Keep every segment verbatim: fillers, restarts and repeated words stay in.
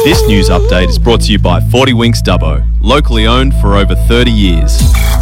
This news update is brought to you by forty Winks Dubbo, locally owned for over thirty years.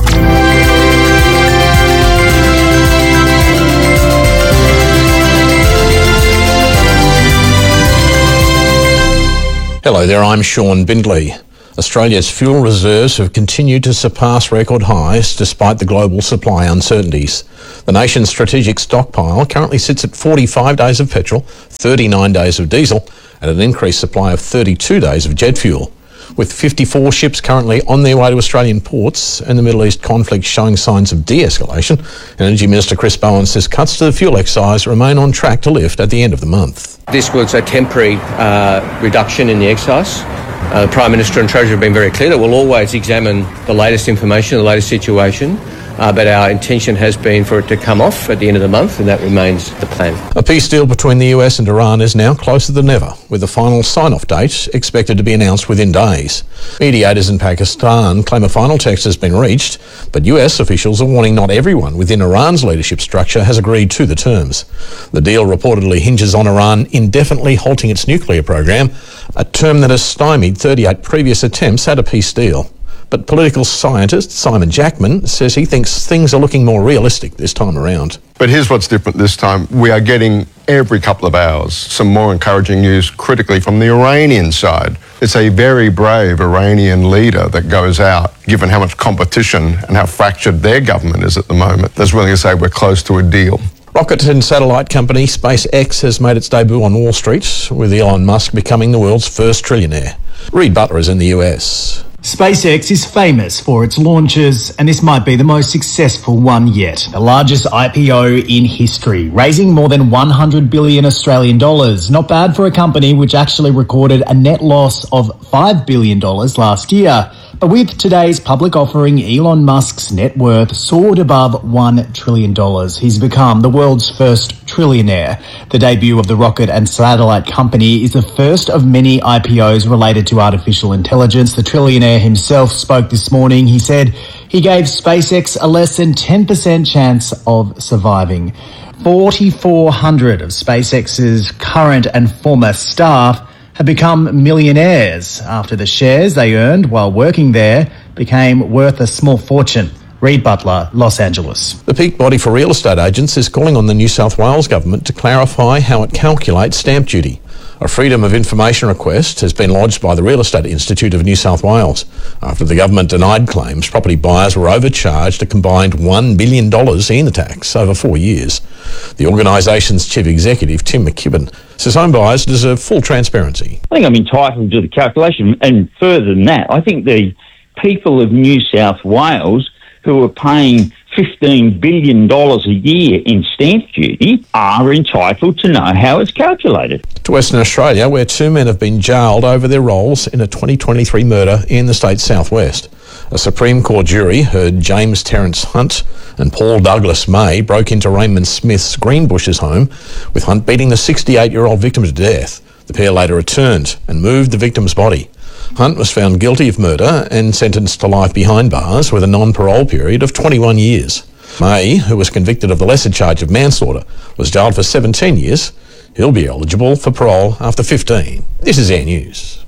Hello there, I'm Sean Bindley. Australia's fuel reserves have continued to surpass record highs despite the global supply uncertainties. The nation's strategic stockpile currently sits at forty-five days of petrol, thirty-nine days of diesel, and an increased supply of thirty-two days of jet fuel. With fifty-four ships currently on their way to Australian ports and the Middle East conflict showing signs of de-escalation, Energy Minister Chris Bowen says cuts to the fuel excise remain on track to lift at the end of the month. This was a temporary uh, reduction in the excise. Uh, the Prime Minister and Treasurer have been very clear that we'll always examine the latest information, the latest situation, uh, but our intention has been for it to come off at the end of the month, and that remains the plan. A peace deal between the U S and Iran is now closer than ever, with the final sign-off date expected to be announced within days. Mediators in Pakistan claim a final text has been reached, but U S officials are warning not everyone within Iran's leadership structure has agreed to the terms. The deal reportedly hinges on Iran indefinitely halting its nuclear program, a term that has stymied thirty-eight previous attempts at a peace deal. But political scientist Simon Jackman says he thinks things are looking more realistic this time around. But here's what's different this time. We are getting every couple of hours some more encouraging news critically from the Iranian side. It's a very brave Iranian leader that goes out, given how much competition and how fractured their government is at the moment, that's willing to say we're close to a deal. Rocket and satellite company SpaceX has made its debut on Wall Street, with Elon Musk becoming the world's first trillionaire. Reed Butler is in the U S. SpaceX is famous for its launches, and this might be the most successful one yet. The largest I P O in history, raising more than one hundred billion Australian dollars. Not bad for a company which actually recorded a net loss of five billion dollars last year. But with today's public offering, Elon Musk's net worth soared above one trillion dollars. He's become the world's first trillionaire. The debut of the rocket and satellite company is the first of many I P Os related to artificial intelligence. The trillionaire himself spoke this morning. He said he gave SpaceX a less than ten percent chance of surviving. forty-four hundred of SpaceX's current and former staff have become millionaires after the shares they earned while working there became worth a small fortune. Reed Butler, Los Angeles. The peak body for real estate agents is calling on the New South Wales government to clarify how it calculates stamp duty. A Freedom of Information request has been lodged by the Real Estate Institute of New South Wales after the government denied claims property buyers were overcharged a combined one billion dollars in the tax over four years. The organisation's chief executive, Tim McKibben, says home buyers deserve full transparency. I think I'm entitled to the calculation, and further than that, I think the people of New South Wales who are paying fifteen billion dollars a year in stamp duty are entitled to know how it's calculated. To Western Australia, where two men have been jailed over their roles in a twenty twenty-three murder in the state's southwest. A Supreme Court jury heard James Terence Hunt and Paul Douglas May broke into Raymond Smith's Greenbushes home, with Hunt beating the sixty-eight-year-old victim to death. The pair later returned and moved the victim's body. Hunt was found guilty of murder and sentenced to life behind bars with a non-parole period of twenty-one years. May, who was convicted of the lesser charge of manslaughter, was jailed for seventeen years. He'll be eligible for parole after fifteen. This is Air News.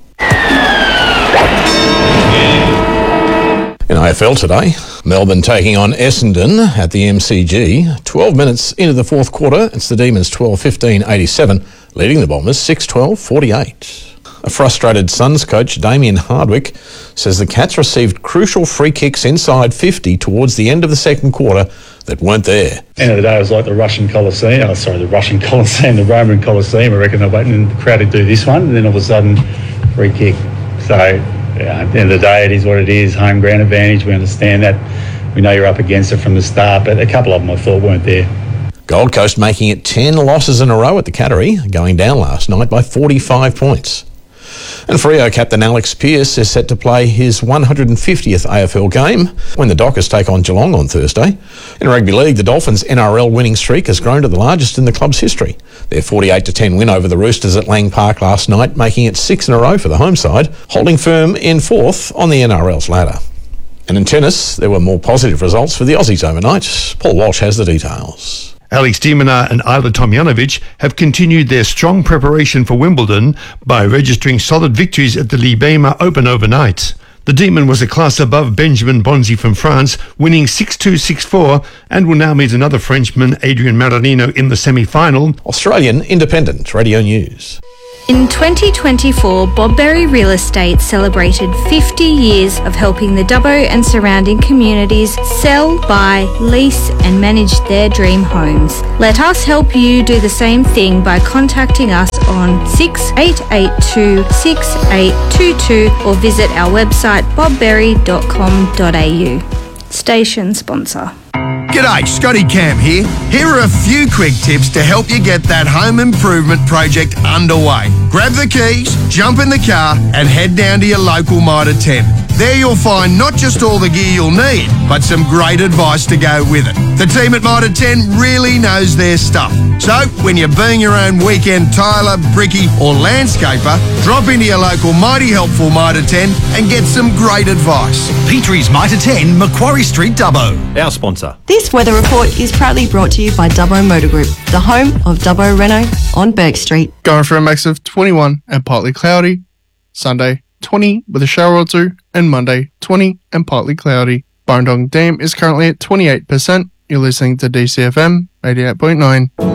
In A F L today, Melbourne taking on Essendon at the M C G. twelve minutes into the fourth quarter, it's the Demons twelve fifteen eighty-seven, leading the Bombers six twelve forty-eight. A frustrated Suns coach, Damien Hardwick, says the Cats received crucial free kicks inside fifty towards the end of the second quarter that weren't there. End of the day, it was like the Russian Colosseum. Oh, sorry, the Russian Colosseum, the Roman Colosseum. I reckon they're waiting for the crowd to do this one, and then all of a sudden, free kick. So, yeah, at the end of the day, it is what it is. Home ground advantage. We understand that. We know you're up against it from the start, but a couple of them I thought weren't there. Gold Coast making it ten losses in a row at the Cattery, going down last night by forty-five points. And Freo captain Alex Pearce is set to play his one hundred fiftieth A F L game when the Dockers take on Geelong on Thursday. In rugby league, the Dolphins' N R L winning streak has grown to the largest in the club's history. Their forty-eight to ten win over the Roosters at Lang Park last night, making it six in a row for the home side, holding firm in fourth on the N R L's ladder. And in tennis, there were more positive results for the Aussies overnight. Paul Walsh has the details. Alex de Minaur and Ajla Tomljanovic have continued their strong preparation for Wimbledon by registering solid victories at the Libema Open overnight. The Demon was a class above Benjamin Bonzi from France, winning six two, six four, and will now meet another Frenchman, Adrian Mannarino, in the semi-final. Australian Independent Radio News. In twenty twenty-four, Bob Berry Real Estate celebrated fifty years of helping the Dubbo and surrounding communities sell, buy, lease and manage their dream homes. Let us help you do the same thing by contacting us on six eight eight two, six eight two two or visit our website bob berry dot com dot a u. Station sponsor. G'day, Scotty Camp here. Here are a few quick tips to help you get that home improvement project underway. Grab the keys, jump in the car and head down to your local Mitre ten. There you'll find not just all the gear you'll need, but some great advice to go with it. The team at Mitre ten really knows their stuff. So, when you're being your own weekend tiler, brickie or landscaper, drop into your local mighty helpful Mitre ten and get some great advice. Petrie's Mitre ten, Macquarie Street, Dubbo. Our sponsor. This weather report is proudly brought to you by Dubbo Motor Group, the home of Dubbo Renault on Burke Street. Going for a max of twenty-one and partly cloudy. Sunday, twenty with a shower or two, and Monday, twenty and partly cloudy. Burrendong Dam is currently at twenty-eight percent. You're listening to D C F M eighty-eight point nine.